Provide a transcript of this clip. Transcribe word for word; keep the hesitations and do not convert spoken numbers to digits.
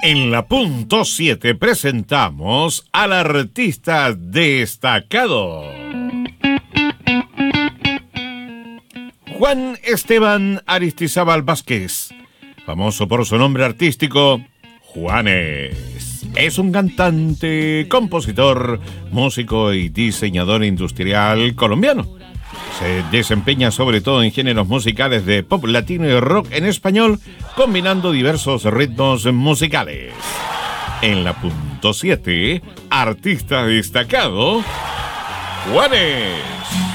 En la punto siete presentamos al artista destacado. Juan Esteban Aristizábal Vázquez, famoso por su nombre artístico, Juanes. Es un cantante, compositor, músico y diseñador industrial colombiano. Se desempeña sobre todo en géneros musicales de pop latino y rock en español, combinando diversos ritmos musicales. En la punto siete, artista destacado, Juanes.